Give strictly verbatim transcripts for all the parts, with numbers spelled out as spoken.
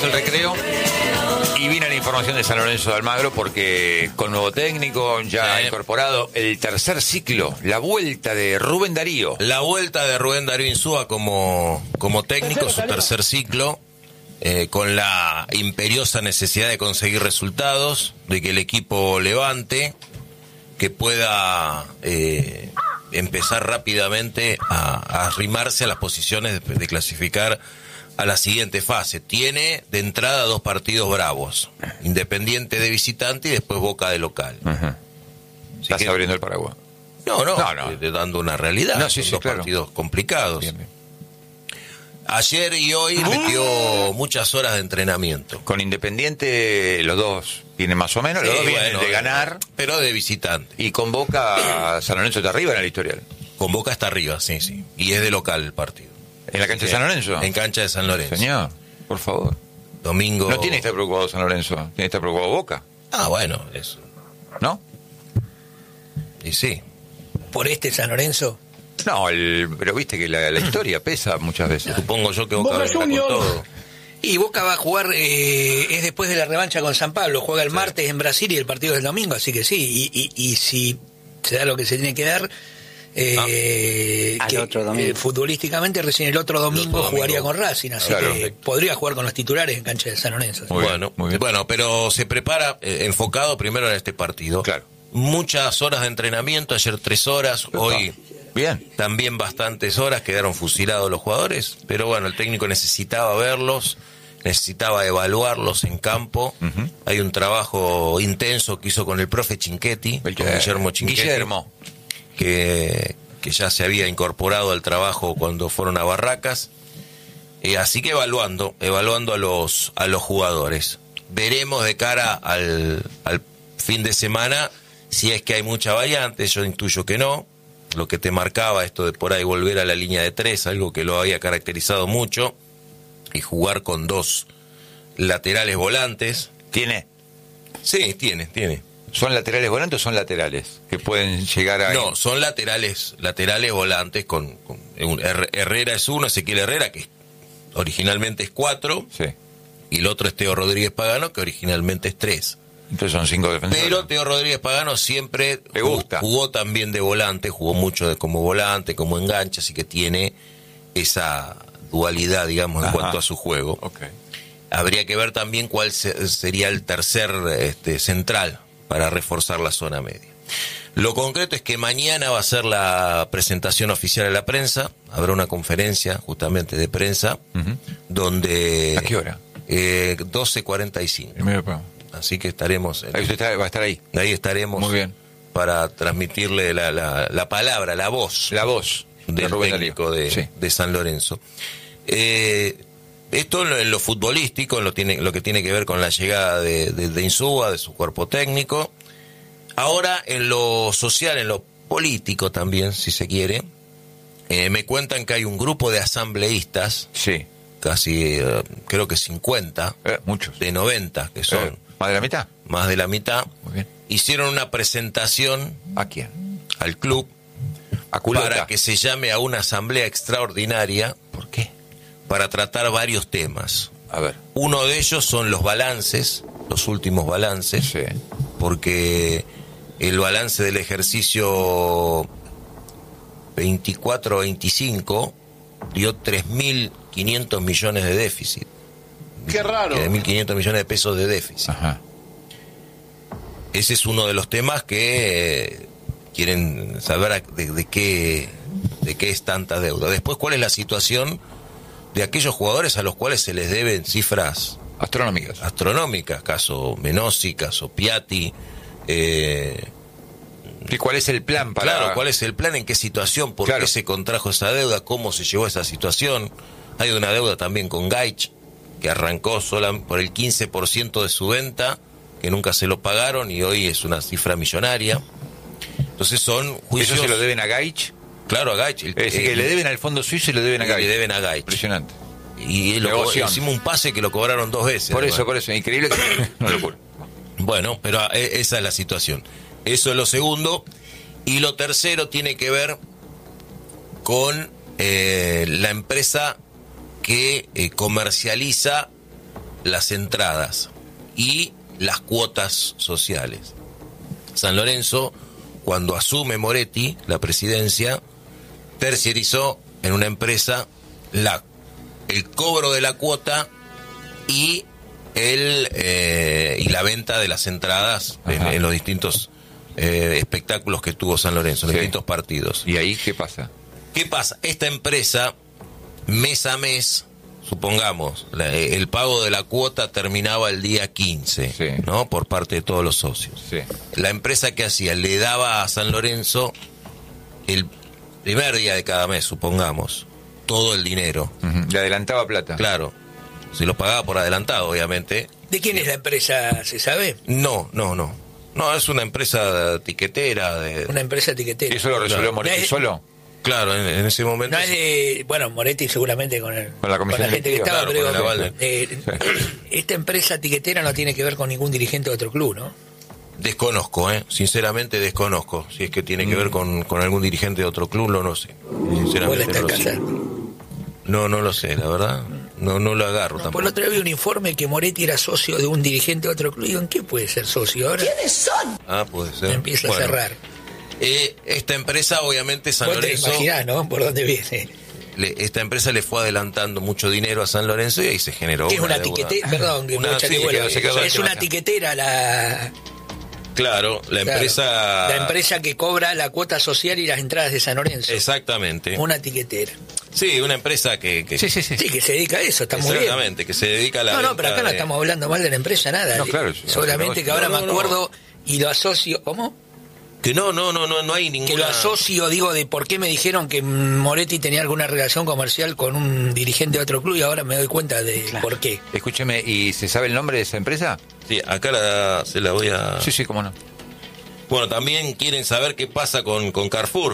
El recreo y viene la información de San Lorenzo de Almagro porque con nuevo técnico ya ha incorporado el tercer ciclo, la vuelta de Rubén Darío. La vuelta de Rubén Darío Insúa como, como técnico, su tercer ciclo, eh, con la imperiosa necesidad de conseguir resultados, de que el equipo levante, que pueda eh, empezar rápidamente a, a arrimarse a las posiciones de, de clasificar a la siguiente fase. Tiene de entrada dos partidos bravos, Independiente de visitante y después Boca de local. Uh-huh. Estás que, abriendo el paraguas. No, no, no, no. De, dando una realidad. No, sí, Son sí, dos claro. partidos complicados. Bien, bien. Ayer y hoy metió muchas horas de entrenamiento. Con Independiente los dos tienen más o menos, los Sí, dos vienen bueno, de ganar. Pero de visitante. Y con Boca, San Lorenzo está arriba en el historial. Con Boca está arriba, sí, sí. Y es de local el partido. ¿En la cancha de San Lorenzo? En cancha de San Lorenzo. Señor, por favor. Domingo. No tiene que estar preocupado San Lorenzo, tiene que estar preocupado Boca. Ah, bueno, eso. ¿No? Y sí. ¿Por este San Lorenzo? No, el, pero viste que la, la historia pesa muchas veces. Supongo yo que Boca vendrá con todo. Y Boca va a jugar, eh, es después de la revancha con San Pablo, juega el sí. martes en Brasil y el partido es el domingo, así que sí, y, y, y si se da lo que se tiene que dar, eh, ah, que, otro domingo. Eh, futbolísticamente recién el otro domingo, el otro domingo jugaría con Racing, así claro, que perfecto. Podría jugar con los titulares en cancha de San Lorenzo. Muy bueno, bien, muy bien. Bueno, pero se prepara eh, enfocado primero en este partido. Claro. Muchas horas de entrenamiento, ayer tres horas, Opa. hoy bien. También bastantes horas, quedaron fusilados los jugadores, pero bueno, el técnico necesitaba verlos, necesitaba evaluarlos en campo. Uh-huh. Hay un trabajo intenso que hizo con el profe Chinchetti, el con Guillermo Chinchetti, Guillermo. Que, que ya se había incorporado al trabajo cuando fueron a Barracas. Eh, así que evaluando, evaluando a los, a los jugadores. Veremos de cara al, al fin de semana si es que hay mucha variante, yo intuyo que no. Lo que te marcaba esto de por ahí volver a la línea de tres, algo que lo había caracterizado mucho, y jugar con dos laterales volantes. ¿Tiene? Sí, tiene, tiene. ¿Son laterales volantes o son laterales que pueden llegar a...? No, son laterales, laterales volantes con, con un, Herrera es uno, Ezequiel Herrera, que originalmente es cuatro, sí. Y el otro es Teo Rodríguez Pagano, que originalmente es tres. Entonces son cinco defensores. Pero Teo Rodríguez Pagano siempre le gusta. Jugó, jugó también de volante, jugó mucho de como volante, como enganche, así que tiene esa dualidad, digamos, en Ajá. cuanto a su juego. Okay. Habría que ver también cuál se, sería el tercer este, central para reforzar la zona media. Lo concreto es que mañana va a ser la presentación oficial a la prensa, habrá una conferencia justamente de prensa, uh-huh. donde... ¿A qué hora? Eh, doce cuarenta y cinco. Así que estaremos... Ahí usted está, va a estar ahí. Ahí estaremos. Muy bien. Para transmitirle la, la, la palabra, la voz. La voz. Del de técnico de, sí. de San Lorenzo. Eh, esto en lo, en lo futbolístico, en lo, tiene, lo que tiene que ver con la llegada de, de, de Insúa, de su cuerpo técnico. Ahora en lo social, en lo político también, si se quiere, eh, me cuentan que hay un grupo de asambleístas. Sí. Casi, uh, creo que cincuenta, eh, muchos. De noventa, que son... Eh, ¿Más de la mitad? Más de la mitad. Muy bien. Hicieron una presentación... ¿A quién? Al club. A Culota. Para que se llame a una asamblea extraordinaria. ¿Por qué? Para tratar varios temas. A ver. Uno de ellos son los balances, los últimos balances. Sí. Porque el balance del ejercicio veinticuatro veinticinco dio tres mil quinientos millones de déficit. Qué raro. tres mil quinientos millones de pesos de déficit. Ajá. Ese es uno de los temas que eh, quieren saber de, de qué de qué es tanta deuda. Después, ¿cuál es la situación de aquellos jugadores a los cuales se les deben cifras astronómicas? Astronómicas, caso Menossi, caso Piatti. Eh, ¿Y cuál es el plan para...? Claro, ¿cuál es el plan? ¿En qué situación? ¿Por claro. qué se contrajo esa deuda? ¿Cómo se llevó a esa situación? Hay una deuda también con Gaich, que arrancó sola por el quince por ciento de su venta, que nunca se lo pagaron y hoy es una cifra millonaria. Entonces son juicios... ¿Eso se lo deben a Gaich? Claro, a Gaich. El, es decir, que le deben al Fondo Suizo y le deben a Gaich. Le deben a Gaich. Impresionante. Y lo, hicimos un pase que lo cobraron dos veces. Por eso, bueno. por eso. Increíble que... no lo ocurre. Bueno, pero esa es la situación. Eso es lo segundo. Y lo tercero tiene que ver con eh, la empresa que eh, comercializa las entradas y las cuotas sociales. San Lorenzo, cuando asume Moretti la presidencia, terciarizó en una empresa la el cobro de la cuota y el eh, y la venta de las entradas en, en los distintos eh, espectáculos que tuvo San Lorenzo, en los sí. distintos partidos. ¿Y ahí qué pasa? ¿Qué pasa? Esta empresa, mes a mes, supongamos, la, el pago de la cuota terminaba el día quince, sí. ¿no? Por parte de todos los socios. Sí. La empresa que hacía le daba a San Lorenzo el primer día de cada mes, supongamos, todo el dinero. Uh-huh. Le adelantaba plata. Claro. Se lo pagaba por adelantado, obviamente. ¿De quién es la empresa, se sabe? No, no, no. No, es una empresa tiquetera. De... Una empresa tiquetera. ¿Y eso lo resolvió claro. Moretti no es... solo? Claro, en, en ese momento... No es de... Bueno, Moretti seguramente con, el, con la comisión con la gente que estaba, claro, pero digo, eh, sí. Esta empresa tiquetera no tiene que ver con ningún dirigente de otro club, ¿no? Desconozco, ¿eh? Sinceramente desconozco. Si es que tiene que ver con, con algún dirigente de otro club, no lo sé. Sinceramente no lo sé. No, no lo sé, la verdad. No, no lo agarro no, tampoco. Por el otro día vi un informe que Moretti era socio de un dirigente de otro club. Digo, ¿en qué puede ser socio ahora? ¿Quiénes son? Ah, puede ser. Me empieza bueno, a cerrar. Eh, esta empresa, obviamente, San Vos Lorenzo... te imaginás, ¿no? ¿Por dónde viene? Le, esta empresa le fue adelantando mucho dinero a San Lorenzo y ahí se generó ¿Qué es una, una tiquetera? Perdón, que una, sí, sí, vuelvo. se quedó, Es una tiquetera la... Claro, la claro, empresa... La empresa que cobra la cuota social y las entradas de San Lorenzo. Exactamente. Una tiquetera. Sí, una empresa que... que... Sí, sí, sí. Sí, que se dedica a eso, está muy bien. Exactamente, que se dedica a la No, no, pero acá de... no estamos hablando mal de la empresa, nada. No, claro. Solamente que ahora no, no, me acuerdo no. y lo asocio... ¿Cómo? Que no, no, no, no, no hay ninguna... Que lo asocio, digo, de por qué me dijeron que Moretti tenía alguna relación comercial con un dirigente de otro club y ahora me doy cuenta de claro. por qué. Escúcheme, ¿y se sabe el nombre de esa empresa? Sí, acá la, se la voy a... Sí, sí, cómo no. Bueno, también quieren saber qué pasa con, con Carrefour.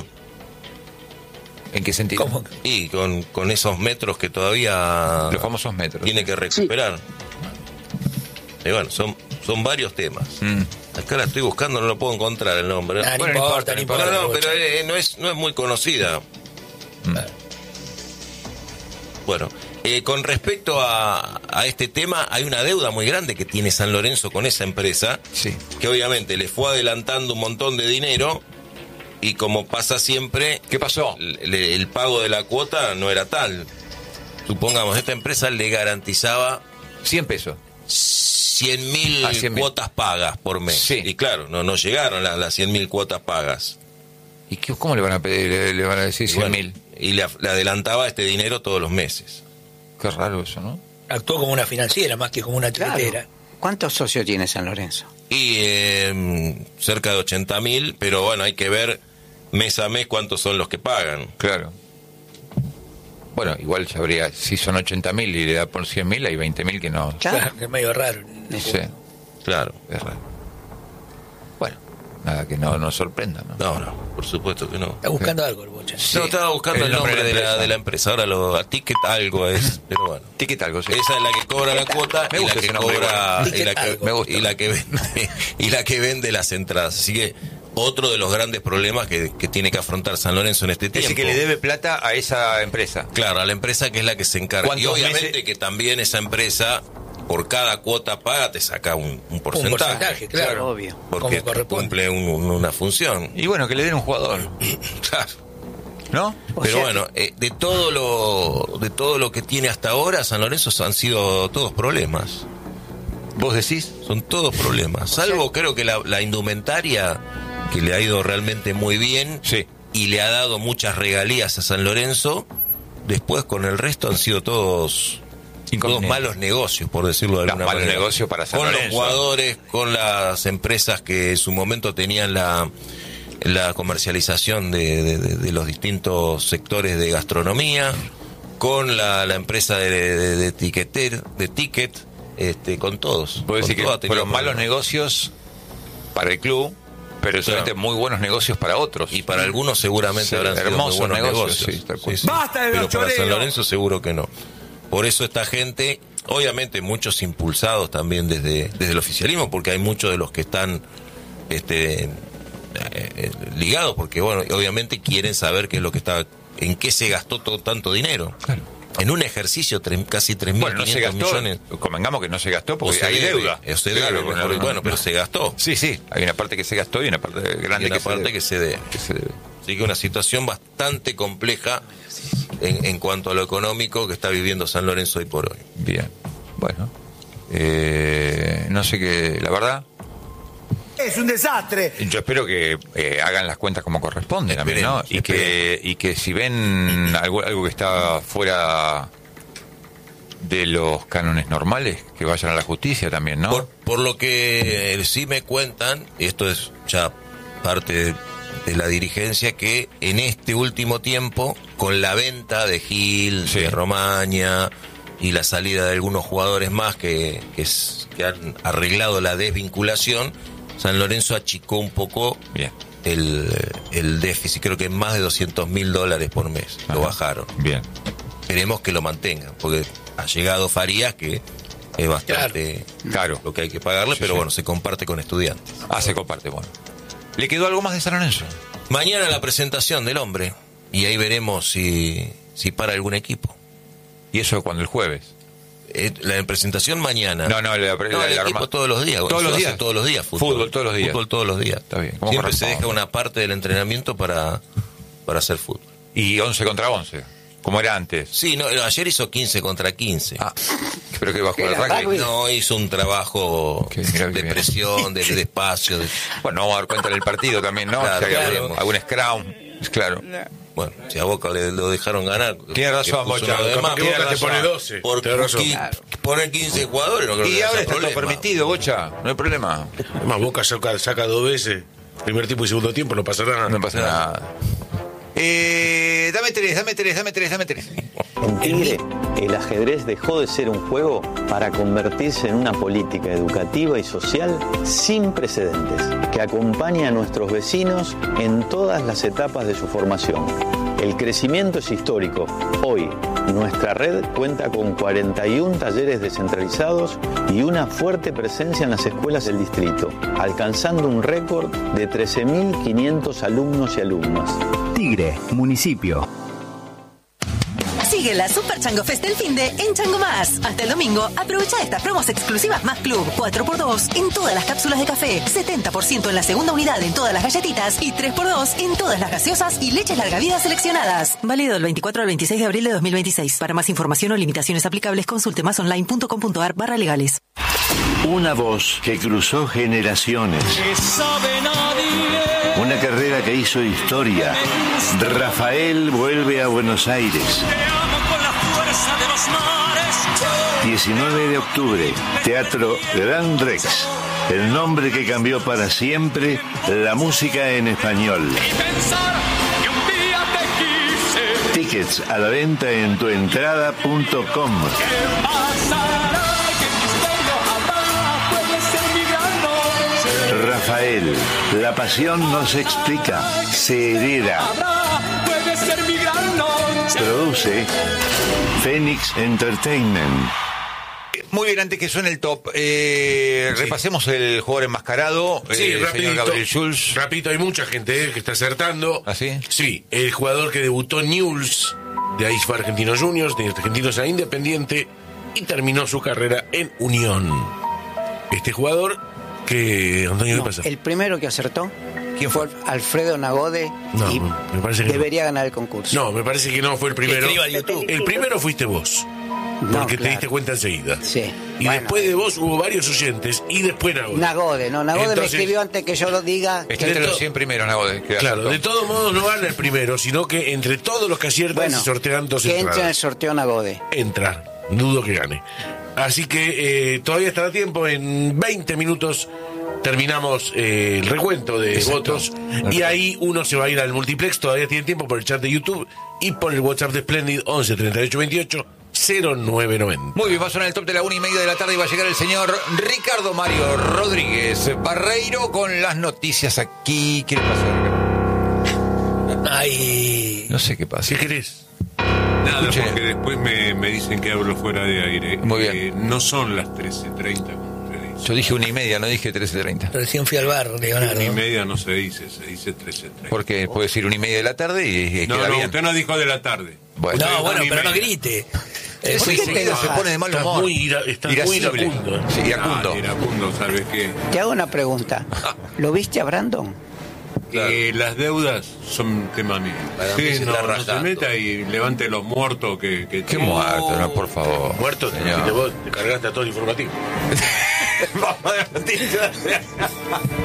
¿En qué sentido? ¿Cómo? Y con, con esos metros que todavía... Los famosos metros. Tiene que recuperar. Sí. Y bueno, son, son varios temas. Mm. Acá la estoy buscando, no lo puedo encontrar el nombre. Nah, bueno, no importa, no importa. No, no, pero eh, no, es, no es muy conocida. Mm. Bueno, eh, con respecto a, a este tema, hay una deuda muy grande que tiene San Lorenzo con esa empresa, sí. que obviamente le fue adelantando un montón de dinero y como pasa siempre... ¿Qué pasó? El, el pago de la cuota no era tal. Supongamos, esta empresa le garantizaba... cien pesos. cien mil ah, cuotas pagas por mes. Sí. Y claro, no, no llegaron las, las cien mil cuotas pagas. ¿Y qué, cómo le van a pedir? Le, le van a decir cien mil. Bueno, y le, le adelantaba este dinero todos los meses. Qué raro eso, ¿no? Actuó como una financiera más que como una tiquetera. Claro. ¿Cuántos socios tiene San Lorenzo? Y eh, cerca de ochenta mil, pero bueno, hay que ver mes a mes cuántos son los que pagan. Claro. Bueno, igual sabría, si son ochenta mil y le da por cien mil, hay veinte mil que no... Claro, es medio raro. Sí. Claro. Es raro. Bueno, nada que no nos sorprenda, ¿no? No, no, por supuesto que no. Está buscando algo el Bocha. Sí. No, estaba buscando el, el nombre, nombre de, la, de la empresa. Ahora lo... A Ticket algo es, pero bueno. Ticket algo, sí. Esa es la que cobra la cuota y la que cobra... Y la que, me gusta. Y la que vende, y la que vende las entradas. Así que... Otro de los grandes problemas que, que tiene que afrontar San Lorenzo en este tiempo. Es decir, que le debe plata a esa empresa. Claro, a la empresa que es la que se encarga. Y obviamente meses? que también esa empresa, por cada cuota paga, te saca un, un porcentaje. Un porcentaje, claro. claro obvio. Porque cumple un, un, una función. Y bueno, que le den un jugador. Claro. ¿No? Pero bueno, eh, de todo lo de todo lo que tiene hasta ahora, San Lorenzo han sido todos problemas. ¿Vos decís? Son todos problemas. Salvo creo que la, la indumentaria... que le ha ido realmente muy bien sí. y le ha dado muchas regalías a San Lorenzo. Después con el resto han sido todos todos malos negocios, por decirlo de alguna malos manera. negocios para San con Lorenzo. Los jugadores, con las empresas que en su momento tenían la la comercialización de, de, de, de los distintos sectores de gastronomía, con la, la empresa de, de, de tiqueter, de ticket, este, con todos. Puedo decir que fueron malos problemas. negocios para el club. Pero solamente claro. muy buenos negocios para otros. Y para algunos seguramente sí, habrán sido muy buenos negocios. negocios. Sí, sí. ¡Basta de Pero para San choreo! Lorenzo seguro que no. Por eso esta gente, obviamente muchos impulsados también desde, desde el oficialismo, porque hay muchos de los que están este, eh, ligados, porque bueno, obviamente quieren saber qué es lo que está, en qué se gastó todo tanto dinero. Claro. En un ejercicio tre, casi tres mil quinientos bueno, no se gastó, millones. Convengamos que no se gastó porque se hay debe, deuda. O se debe, claro, bueno, bueno, bueno, pero se gastó. Sí, sí, hay una parte que se gastó y una parte grande y una que, parte se que se debe. que se debe. Así que una situación bastante compleja en, en cuanto a lo económico que está viviendo San Lorenzo hoy por hoy. Bien, bueno. Eh, no sé qué, la verdad... Es un desastre. Yo espero que eh, hagan las cuentas como corresponde también, ¿no? Y esperemos. que, y que si ven algo, algo que está fuera de los cánones normales, que vayan a la justicia también, ¿no? Por, por lo que eh, sí me cuentan, y esto es ya parte de, de la dirigencia, que en este último tiempo, con la venta de Gil, Sí. de Romaña y la salida de algunos jugadores más que, que, es- que han arreglado la desvinculación, San Lorenzo achicó un poco Bien. el, el déficit, creo que en más de doscientos mil dólares por mes, lo Ajá. bajaron. Bien. Esperemos que lo mantengan, porque ha llegado Farías, que es bastante Claro. lo que hay que pagarle, Sí, pero sí. bueno, se comparte con estudiantes. Ah, se comparte, bueno. ¿Le quedó algo más de San Lorenzo? Mañana la presentación del hombre, y ahí veremos si, si para algún equipo. ¿Y eso cuando el jueves? Eh, la presentación mañana. No, no, la- No, la- el la equipo arma- todos los días. ¿Todos Eso los hace días? Todos los días fútbol. Fútbol todos los días. Fútbol todos los días. Está bien, como Siempre se corresponde. deja una parte del entrenamiento para, para hacer fútbol. Y once contra once, como era antes. Sí, no, ayer hizo quince contra quince. Ah, pero que bajó el Era rugby. rugby. No, hizo un trabajo Que mira, de bien. presión, de, de espacio. de- Bueno, vamos a dar cuenta en el partido también, ¿no? Claro, Si hay claro. algún, algún scrum, claro. Bueno, si a Boca le, lo dejaron ganar. Tiene razón, que puso Bocha. uno de más, Capaz que tiene Boca te razón. pone doce. Por Tenés razón. qui- poner quince jugadores, no creo Y que ahora haya está todo problema. permitido, Bocha, no hay problema. Además, Boca saca, saca dos veces, primer tiempo y segundo tiempo, no pasa nada. No pasa nada. Eh, dame tres, dame tres, dame tres, dame tres. En Tigre, el ajedrez dejó de ser un juego para convertirse en una política educativa y social sin precedentes, que acompaña a nuestros vecinos en todas las etapas de su formación. El crecimiento es histórico. Hoy, nuestra red cuenta con cuarenta y uno talleres descentralizados y una fuerte presencia en las escuelas del distrito, alcanzando un récord de trece mil quinientos alumnos y alumnas. Tigre, municipio. Sigue la Super Chango Fest del finde en Chango Más. Hasta el domingo, aprovecha estas promos exclusivas Más Club, cuatro por dos en todas las cápsulas de café, setenta por ciento en la segunda unidad en todas las galletitas y tres por dos en todas las gaseosas y leches larga vida seleccionadas. Válido del veinticuatro al veintiséis de abril de dos mil veintiséis. Para más información o limitaciones aplicables, consulte masonline.com.ar barra legales. Una voz que cruzó generaciones. Una carrera que hizo historia. Rafael vuelve a Buenos Aires. diecinueve de octubre, Teatro Gran Rex. El nombre que cambió para siempre la música en español. Tickets a la venta en tuentrada punto com. Rafael, la pasión no se explica, se hereda. Produce Phoenix Entertainment. Muy bien, antes que suene el top, eh, Sí. repasemos el jugador enmascarado, Sí, eh, el señor rapidito, Gabriel Schulz. rapidito, hay mucha gente eh, que está acertando. ¿Ah, sí? Sí, el jugador que debutó en Newell's, de ahí fue a Argentinos Juniors, de Argentinos a Independiente, y terminó su carrera en Unión. Este jugador que... Antonio, No, ¿qué pasa? el primero que acertó ¿Quién fue Alfredo Nagode No, y me parece que no. debería ganar el concurso. No, me parece que no fue el primero. escriba en YouTube. El primero fuiste vos, No, porque te claro. diste cuenta enseguida. Sí. Y Bueno. después de vos hubo varios oyentes y después Nagode. Nagode, no, Nagode Entonces- me escribió antes que yo lo diga. Está de entre los to- cien primeros, Nagode, que Claro, acertó. de todos modos no gana el primero, sino que entre todos los que aciertan Bueno, se sortean dos que entre en el entradas. sorteo Nagode. Entra, dudo que gane. Así que eh, todavía estará tiempo, en veinte minutos terminamos eh, el recuento de Exacto. votos y ahí uno se va a ir al multiplex, todavía tiene tiempo por el chat de YouTube y por el WhatsApp de Splendid once treinta y ocho veintiocho cero nueve noventa. Muy bien, va a sonar el top de la una y media de la tarde y va a llegar el señor Ricardo Mario Rodríguez Barreiro con las noticias aquí. ¿Qué le pasa, Ricardo? Ay, No sé qué pasa. ¿Qué querés? Nada, Escuche. porque después me, me dicen que hablo fuera de aire. Muy bien. Eh, no son las trece treinta como usted dice. Yo dije una y media, no dije trece treinta. recién fui al bar, Leonardo. Una y media no se dice, se dice trece treinta. Porque puede decir una y media de la tarde y, y No, queda no, bien. usted no dijo de la tarde. Bueno, no, bueno, muy pero no media. grite. Eh, Porque sí, seguido sí, se no. pone de mal Estás humor. muy ira- estás muy Irascible. iracundo. Sí, iracundo. Ah, iracundo, ¿sabes qué? Te hago una pregunta. ¿Lo viste a Brandon? Eh, las deudas son un tema mío. Para mí Sí, se no, está no se rayando. meta y levante los muertos que, que Qué tiene. muerto, no, por favor. Muerto, te, Señor. te, vos te cargaste a todo el informativo. Vamos a la noticia.